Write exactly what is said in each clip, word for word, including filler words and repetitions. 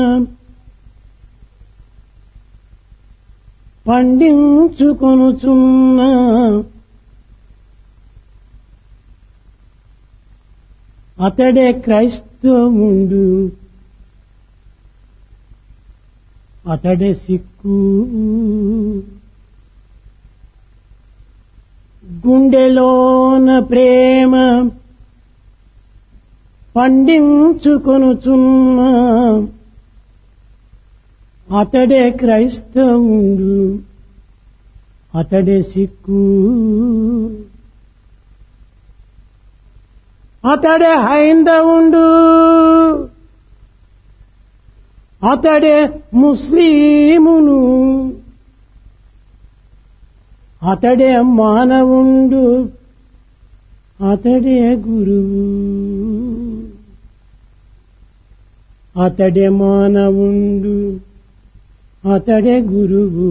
పండించుకొనుచున్న అతడే క్రైస్తవుండు, అతడే సిక్కు. గుండెలోన ప్రేమ పండించుకొనుచున్న అతడే క్రైస్తవుండు, అతడే సిక్కు. అతడే హైందవుండు, అతడే ముస్లిమును, అతడే మానవుండు, అతడే గురువు. అతడే మానవుండు, అతడే గురువు.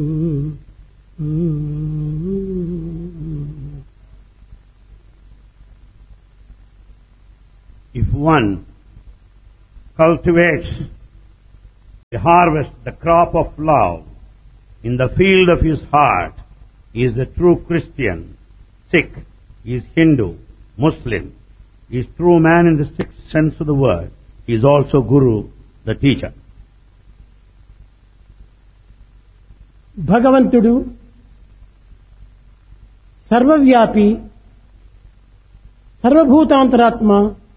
If one cultivates the harvest, the crop of love in the field of his heart, he is the true Christian. Sikh, he is Hindu, Muslim, he is true man in the strict sense of the word. He is also Guru, the teacher. భగవంతుడు సర్వవ్యాపి, సర్వభూతాంతరాత్మ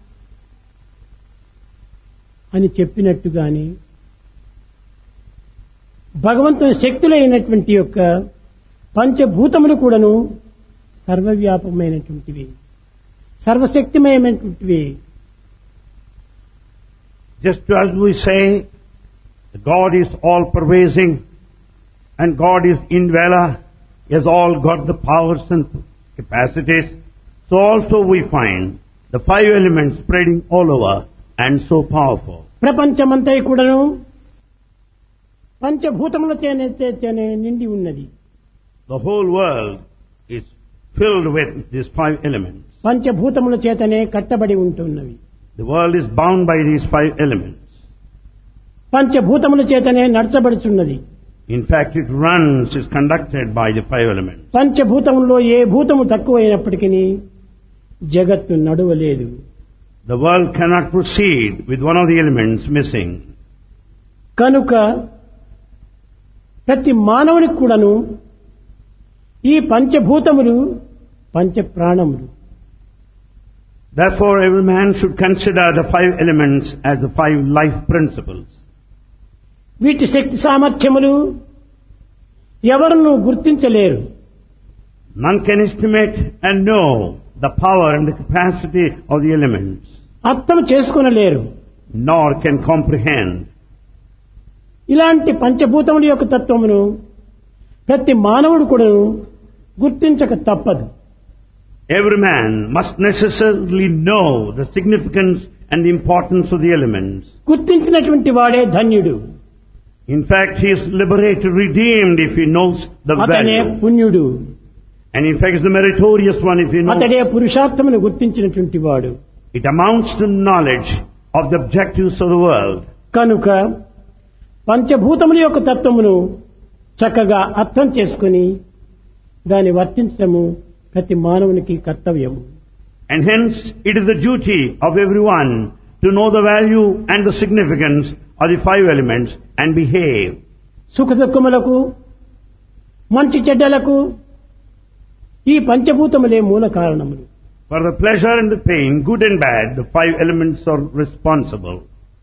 అని చెప్పినట్టుగాని భగవంతుని శక్తులైనటువంటి యొక్క పంచభూతములు కూడాను సర్వవ్యాపమైనటువంటివి, సర్వశక్తిమయమైనటువంటివి. Just as we say God is all pervading and God is indweller, He has all got the powers and capacities, so also we find the five elements spreading all over and so powerful. ప్రపంచమంతా కూడాను పంచభూతముల చేతనే నిండి ఉన్నది. The whole world is filled with these five elements. పంచభూతముల చేతనే కట్టబడి ఉంటున్నవి. The world is bound by these five elements. పంచభూతముల చేతనే నడచబడుచున్నది. In fact, it runs, is conducted by the five elements. పంచభూతములలో ఏ భూతము తక్కువైనప్పటికీ జగత్తు నడవలేదు. The world cannot proceed with one of the elements missing. కనుక ప్రతి మానవునికి కూడాను ఈ పంచభూతములు పంచ ప్రాణములు. Therefore, every man should consider the five elements as the five life principles. వీటి శక్తి సామర్థ్యములు ఎవరును గుర్తించలేరు. None can estimate and know the power and the capacity of the elements. అర్థం చేసుకొనలేరు. Nor can comprehend. ఇలాంటి పంచభూతముల యొక్క తత్వమును ప్రతి మానవుడు కూడా గుర్తించక తప్పదు. Every man must necessarily know the significance and the importance of the elements. గుర్తించినటువంటి వాడే ధన్యుడు. In fact, he is liberated, redeemed if he knows the అతనే value. పుణ్యుడు. And in fact, is the meritorious one if he knows. అతడే పురుషార్థమును గుర్తించినటువంటి వాడు. It amounts to knowledge of the objectives of the world. కనుక పంచభూతముల యొక్క తత్వమును చక్కగా అర్థం చేసుకుని దాన్ని వర్తించడము ప్రతి మానవునికి కర్తవ్యము. And hence, it is the duty of everyone to know the value and the significance of the five elements and behave. సుఖ దుఃఖములకు మంచి చెడ్డలకు ఈ పంచభూతములే మూల కారణములు. For the pleasure and the pain, good and bad, the five elements are responsible.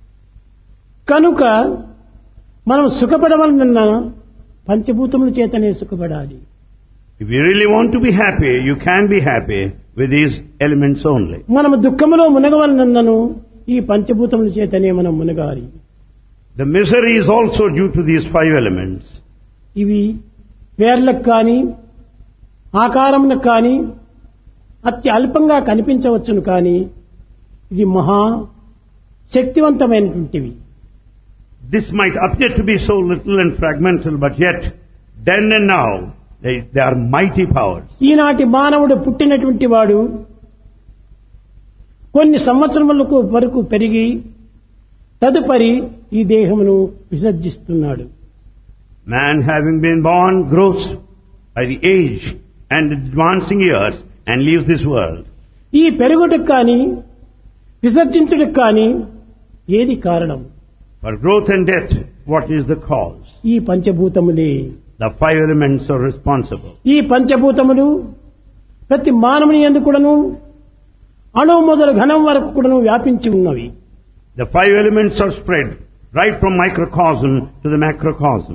కనుక మనం సుఖపడవలనన్నా పంచభూతముల చేతనే సుఖపడాలి. If you really want to be happy, you can be happy with these elements only. మనము దుఃఖములో మునగవలనన్నను ఈ పంచభూతముల చేతనే మనం మునగాలి. The misery is also due to these five elements. ఇవి పేర్లకు కానీ ఆకారములకు కానీ అతి అల్పంగా కనిపించవచ్చును కానీ ఇది మహా శక్తివంతమైనటువంటివి. This might appear to be so little and fragmental, but yet, then and now, they, they are mighty powers. ఈనాటి మానవుడు పుట్టినటువంటి వాడు కొన్ని సంవత్సరములకు వరకు పెరిగి తదుపరి ఈ దేహమును విసర్జిస్తున్నాడు. Man having been born grows by the age and advancing years and leaves this world. ఈ పెరుగుటకు కానీ విసర్జించుటకు కానీ ఏది కారణం? For growth and death, what is the cause? ఈ పంచభూతములే. The five elements are responsible. ఈ పంచభూతములు ప్రతి మానవుని యందు కూడాను అణువు మొదలు ఘనం వరకు కూడాను వ్యాపించి ఉన్నవి. The five elements are spread right from microcosm to the macrocosm.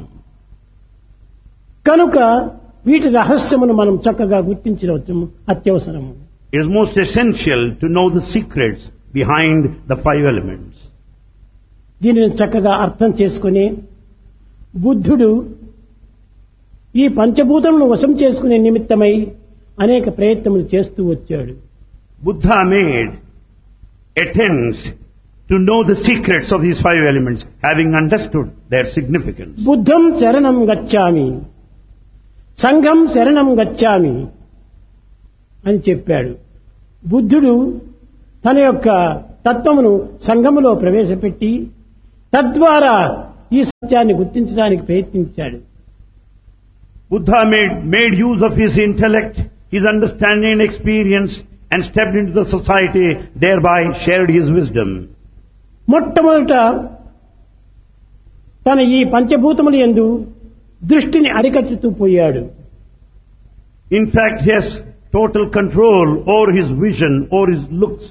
కనుక వీటి రహస్యమును మనం చక్కగా గుర్తించవచ్చు అత్యవసరము. It is most essential to know the secrets behind the five elements. దీనిని చక్కగా అర్థం చేసుకుని బుద్ధుడు ఈ పంచభూతములను వశం చేసుకునే నిమిత్తమై అనేక ప్రయత్నములు చేస్తూ వచ్చాడు. Buddha made attempts to know the secrets of these five elements, having understood their significance. బుద్ధం శరణం గచ్ఛామి, సంఘం శరణం గచ్ఛామి అని చెప్పాడు. బుద్ధుడు తన యొక్క తత్వమును సంఘములో ప్రవేశపెట్టి తద్వారా ఈ సత్యాన్ని గుర్తించడానికి ప్రయత్నించాడు. Buddha made, made use of his intellect, his understanding and experience and stepped into the society, thereby shared his wisdom. మొట్టమొదట తన ఈ పంచభూతముల యందు దృష్టిని అరికట్టుతూ పోయాడు. In fact, he has total control over his vision, over his looks.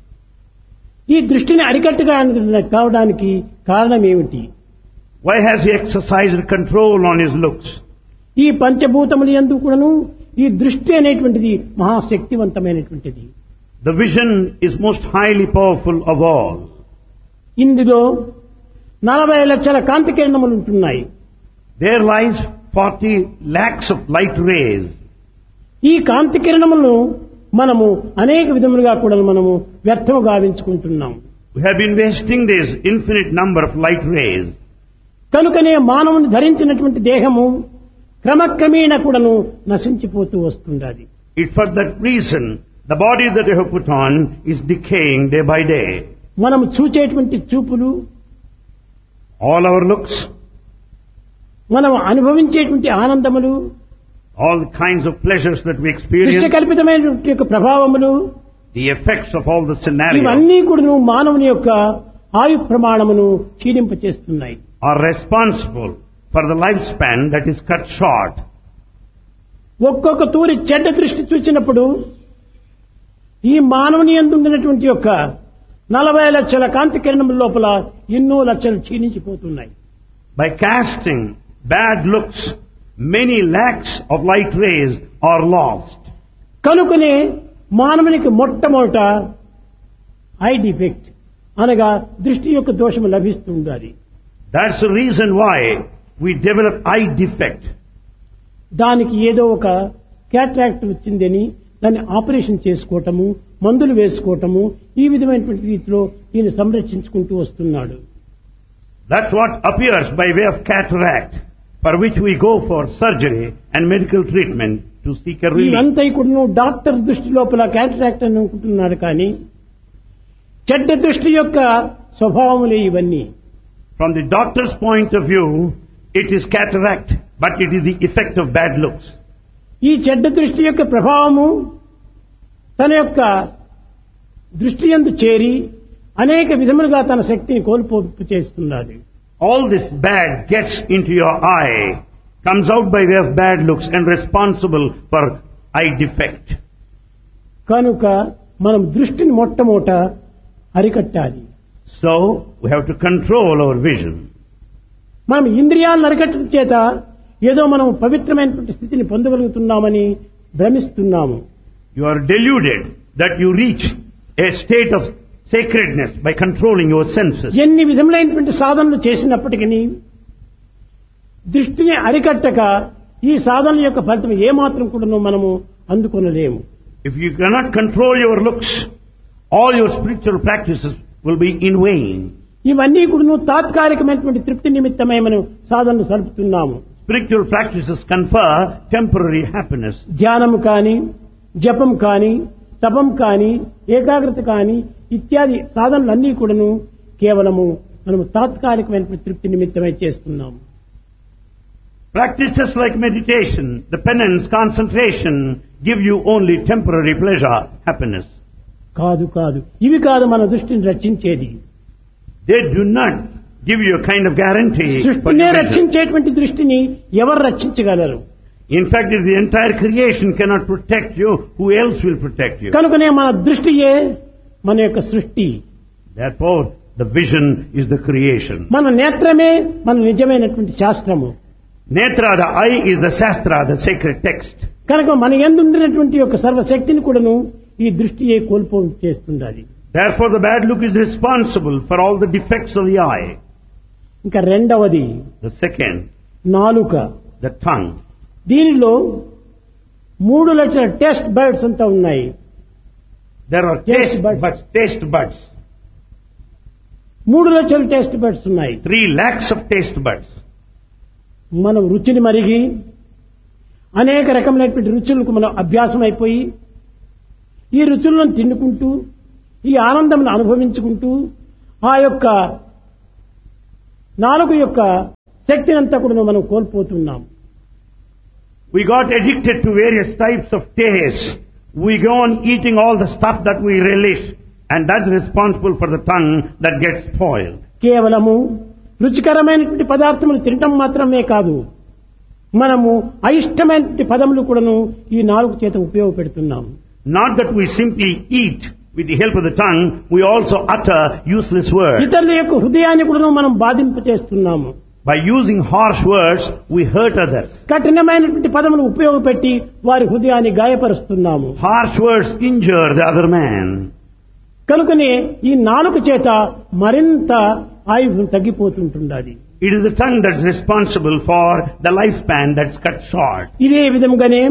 ఈ దృష్టిని అరికట్టుగా కావడానికి కారణం ఏమిటి? Why has he exercised control on his looks? ఈ పంచభూతముల యందు కూడాను ఈ దృష్టి అనేటువంటిది మహాశక్తివంతమైనటువంటిది. The vision is most highly powerful of all. ఇందులో నలభై లక్షల కాంతి కిరణములు ఉంటున్నాయి. There lies forty lakhs of light rays. ఈ కాంతి కిరణములను మనము అనేక విధములుగా కూడా మనము వ్యర్థము గావించుకుంటున్నాం. We have been wasting this infinite number of light rays. కనుకనే మానవుని ధరించినటువంటి దేహము క్రమక్రమేణా కూడాను నశించిపోతూ వస్తుండాలి. It's for that reason the body that you have put on is decaying day by day. మనము చూచేటువంటి చూపులు, All our looks, మనం అనుభవించేటువంటి ఆనందములు, all the kinds of pleasures that we దృష్టి experience, కల్పితమైనటువంటి యొక్క ప్రభావములు, the effects of all the scenarios ఇవన్నీ కూడాను మానవుని యొక్క ఆయు ప్రమాణమును క్షీణింపచేస్తున్నాయి. are responsible for the lifespan that is cut short. ఒక్కొక్క తూరి చెడ్డ దృష్టి చూచినప్పుడు ఈ మానవుని యందు ఉన్నటువంటి యొక్క నలభై లక్షల కాంతి కిరణముల లోపల ఎన్నో లక్షలు క్షీణించిపోతున్నాయి. By casting bad looks, many lakhs of light rays are lost. కనుకనే మానవునికి మొట్టమొదట ఐ డిఫెక్ట్ అనగా దృష్టి యొక్క దోషము లభిస్తూ ఉండాలి. That's the reason why we develop eye defect. దానికి ఏదో ఒక క్యాట్రాక్ట్ వచ్చిందని దాన్ని ఆపరేషన్ చేసుకోవటము, మందులు వేసుకోవటము, ఈ విధమైనటువంటి రీతిలో ఈయన సంరక్షించుకుంటూ వస్తున్నాడు. That's what appears by way of cataract, for which we go for surgery and medical treatment to seek a relief. ఇవంతా కూడా డాక్టర్ దృష్టి లోపల క్యాట్రాక్ట్ అని అనుకుంటున్నాడు, కానీ చెడ్డ దృష్టి యొక్క స్వభావములే ఇవన్నీ. From the doctor's point of view, it is cataract, but it is the effect of bad looks. ఈ చెడ్డ దృష్టి యొక్క ప్రభావము తన యొక్క దృష్టి యందు చేరి అనేక విధములుగా తన శక్తిని కోల్పోపు చేస్తున్నది. All this bad gets into your eye, comes out by way of bad looks and responsible for eye defect. కనుక మనం దృష్టిని మొట్టమొదట అరికట్టాలి. So, we have to control our vision. మనం ఇంద్రియాలను అరికట్టడం చేత ఏదో మనం పవిత్రమైనటువంటి స్థితిని పొందగలుగుతున్నామని భ్రమిస్తున్నాము. You are deluded that you reach a state of sacredness by controlling your senses. ఎన్ని విధములైనటువంటి సాధనలు చేసినప్పటికీ దృష్టిని అరికట్టక ఈ సాధనల యొక్క ఫలితం ఏమాత్రం కూడా మనము అందుకొనలేము. If you cannot control your looks, all your spiritual practices will be in vain. ఇవన్నీ కూడా తాత్కాలికమైనటువంటి తృప్తి నిమిత్తమై మనం సాధనలు సలుపుతున్నాము. Spiritual practices confer temporary happiness. ధ్యానము కానీ, జపం కానీ, తపం కానీ, ఏకాగ్రత కానీ ఇత్యాది సాధనలన్నీ కూడాను కేవలము మనం తాత్కాలికమైన తృప్తి నిమిత్తమై చేస్తున్నాము. Practices like meditation, the penance, concentration give you only temporary pleasure, happiness. కాదు కాదు ఇవి కాదు మన దృష్టిని రక్షించేది. They do not give you a kind of guarantee. సృష్టినే రక్షించేటువంటి దృష్టిని ఎవరు రక్షించగలరు? In fact, if the entire creation cannot protect you, who else will protect you? కనుకనే మన దృష్టియే మన యొక్క సృష్టి. Therefore, the vision is the creation. మన నేత్రమే మన నిజమైనటువంటి శాస్త్రము. Netra, the eye, is the Shastra, the sacred text. కనుక మన యందు ఉండినటువంటి యొక్క సర్వశక్తిని కూడాను ఈ దృష్టియే కోల్పో చేస్తుంది. Therefore, the bad look is responsible for all the defects of the eye. ఇంకా రెండవది The second, నాలుక. the tongue. దీనిలో మూడు లక్షల టెస్ట్ బర్డ్స్ అంతా ఉన్నాయి. There are Taste taste buds. buds. Taste buds. మూడు లక్షల టెస్ట్ బర్డ్స్ ఉన్నాయి. Three lakhs of taste buds. మనం రుచిని మరిగి అనేక రకమైనటువంటి రుచులకు మనం అభ్యాసం అయిపోయి ఈ రుచులను తిన్నుకుంటూ ఈ ఆనందం అనుభవించుకుంటూ ఆ యొక్క నాలుగు యొక్క శక్తిని అంతా కూడా మనం కోల్పోతున్నాం. We got addicted to various types of taste. We go on eating all the stuff that we relish, and that's responsible for the tongue that gets spoiled. కేవలము రుచికరమైనటువంటి పదార్థములు తినటం మాత్రమే కాదు, మనము అయిష్టమైనటువంటి పదములు కూడాను ఈ నాలుగు చేత ఉపయోగపెడుతున్నాం. Not that we simply eat with the help of the tongue, we also utter useless words. ఇతరుల యొక్క హృదయాన్ని కూడాను మనం బాధింప చేస్తున్నాము. By using harsh words, we hurt others. కఠినమైనటువంటి పదములు ఉపయోగపెట్టి వారి హృదయాన్ని గాయపరుస్తున్నాము. Harsh words injure the other man. కనుకనే ఈ నాలుక చేత మరింత ఆయువు తగ్గిపోతుంటుంది. It is the tongue that's responsible for the lifespan that's cut short. ఇదే విధంగానే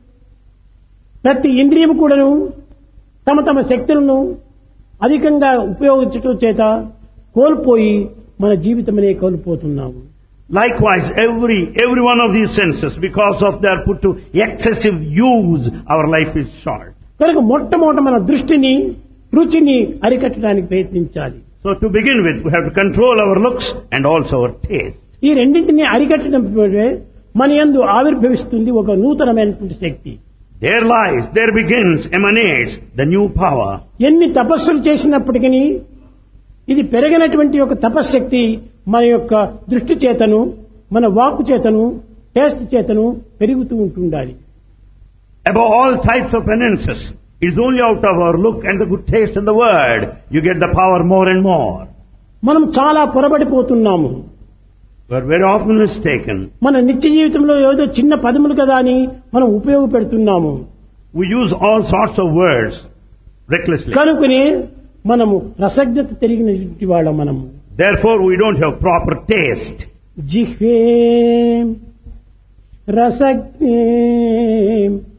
ప్రతి ఇంద్రియము కూడాను తమ తమ శక్తులను అధికంగా ఉపయోగించడం చేత కోల్పోయి మన జీవితమనే కోల్పోతున్నాము. Likewise, every every one of these senses, because of their put to excessive use, our life is short. కనుక మొట్టమొదట మన దృష్టిని రుచిని అరికట్టడానికి ప్రయత్నించాలి. So to begin with, we have to control our looks and also our taste. ఈ రెండింటిని అరికట్టడం వల్లే మన యందు ఆవిర్భవిస్తుంది ఒక నూతనమైనటువంటి శక్తి. There lies, there begins, emanates the new power. ఎన్ని తపస్సులు చేసినప్పటికీ ఇది పెరిగినటువంటి ఒక తపశ్శక్తి మన యొక్క దృష్టి చేతను మన వాక్కు చేతను టేస్ట్ చేతను పెరుగుతూ ఉంటుండాలి. Above all types of penances, it is only out of our look and the good taste in the word you get the power more and more. మనం చాలా పొరబడిపోతున్నాము. We are very often mistaken. మన నిత్య జీవితంలో ఏదో చిన్న పదములు కదా అని మనం ఉపయోగపెడుతున్నాము. We use all sorts of words recklessly. కనుకనే మనము రసజ్ఞత తెలిగినటువంటి వాళ్ళం మనము. Therefore, we don't have proper taste. జిహ్వే రసజ్ఞే